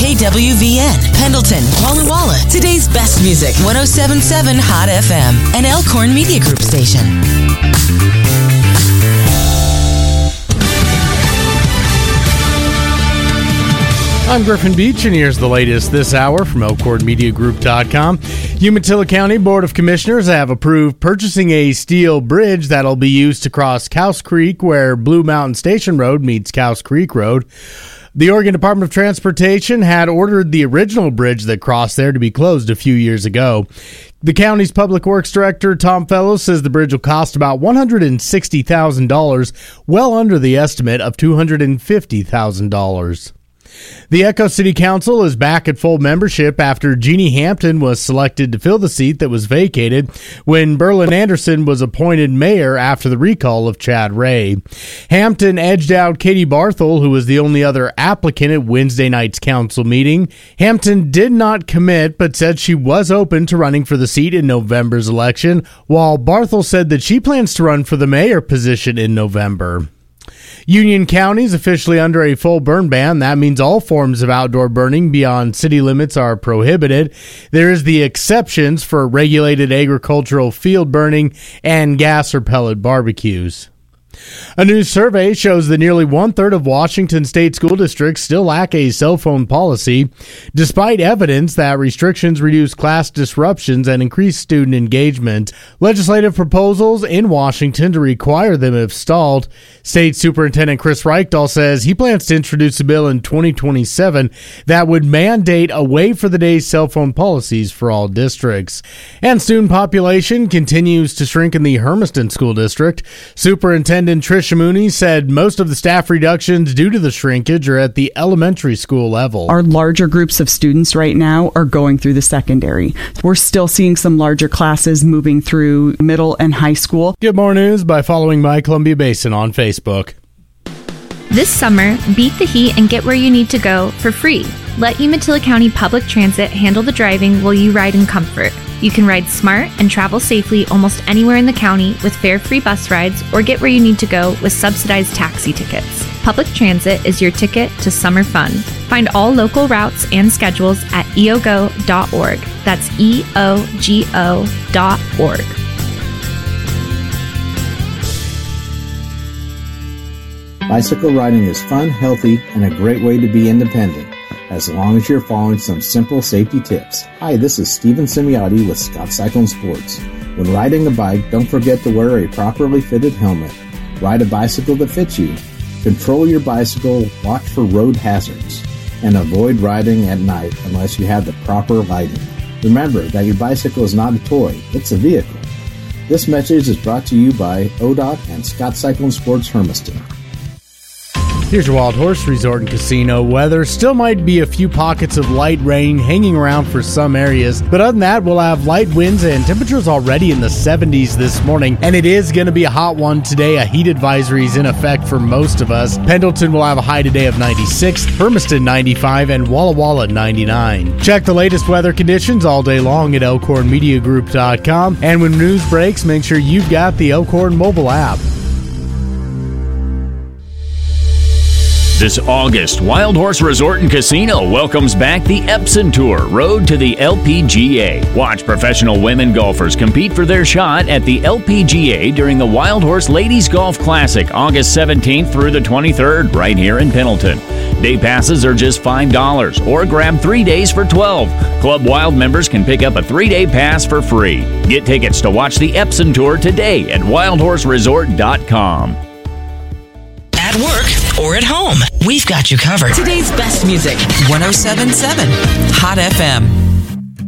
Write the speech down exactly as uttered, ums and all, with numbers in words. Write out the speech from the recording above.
K W V N, Pendleton, Walla Walla. Today's best music, one oh seven point seven Hot F M, an Elkhorn Media Group station. I'm Griffin Beach, and here's the latest this hour from Elkhorn Media Group dot com. Umatilla County Board of Commissioners have approved purchasing a steel bridge that'll be used to cross Cows Creek, where Blue Mountain Station Road meets Cows Creek Road. The Oregon Department of Transportation had ordered the original bridge that crossed there to be closed a few years ago. The county's Public Works Director, Tom Fellows, says the bridge will cost about one hundred sixty thousand dollars, well under the estimate of two hundred fifty thousand dollars. The Echo City Council is back at full membership after Jeannie Hampton was selected to fill the seat that was vacated when Berlin Anderson was appointed mayor after the recall of Chad Ray. Hampton edged out Katie Barthel, who was the only other applicant at Wednesday night's council meeting. Hampton did not commit, but said she was open to running for the seat in November's election, while Barthel said that she plans to run for the mayor position in November. Union County is officially under a full burn ban. That means all forms of outdoor burning beyond city limits are prohibited. There is the exceptions for regulated agricultural field burning and gas or pellet barbecues. A new survey shows that nearly one-third of Washington state school districts still lack a cell phone policy, despite evidence that restrictions reduce class disruptions and increase student engagement. Legislative proposals in Washington to require them have stalled. State Superintendent Chris Reichdahl says he plans to introduce a bill in twenty twenty-seven that would mandate a wait-for-the-day cell phone policies for all districts. And student population continues to shrink in the Hermiston School District. Superintendent Tricia Mooney said most of the staff reductions due to the shrinkage are at the elementary school level. Our larger groups of students right now are going through the secondary. We're still seeing some larger classes moving through middle and high school. Get more news by following My Columbia Basin on Facebook. This summer, beat the heat and get where you need to go for free. Let Umatilla County Public Transit handle the driving while you ride in comfort. You can ride smart and travel safely almost anywhere in the county with fare-free bus rides, or get where you need to go with subsidized taxi tickets. Public transit is your ticket to summer fun. Find all local routes and schedules at e o g o dot org. That's E O G O dot org. Bicycle riding is fun, healthy, and a great way to be independent, as long as you're following some simple safety tips. Hi, this is Steven Semiotti with Scott Cyclone Sports. When riding a bike, don't forget to wear a properly fitted helmet. Ride a bicycle that fits you. Control your bicycle, watch for road hazards, and avoid riding at night unless you have the proper lighting. Remember that your bicycle is not a toy, it's a vehicle. This message is brought to you by O D O T and Scott Cyclone Sports Hermiston. Here's your Wild Horse Resort and Casino weather. Still might be a few pockets of light rain hanging around for some areas, but other than that, we'll have light winds and temperatures already in the seventies this morning, and it is going to be a hot one today. A heat advisory is in effect for most of us. Pendleton will have a high today of ninety-six, Hermiston ninety-five, and Walla Walla ninety-nine. Check the latest weather conditions all day long at Elkhorn Media Group dot com, and when news breaks, make sure you've got the Elkhorn mobile app. This August, Wild Horse Resort and Casino welcomes back the Epson Tour, Road to the L P G A. Watch professional women golfers compete for their shot at the L P G A during the Wild Horse Ladies Golf Classic, August seventeenth through the twenty-third, right here in Pendleton. Day passes are just five dollars, or grab three days for twelve dollars. Club Wild members can pick up a three-day pass for free. Get tickets to watch the Epson Tour today at wild horse resort dot com. At work or at home, we've got you covered. Today's best music, one oh seven point seven Hot F M.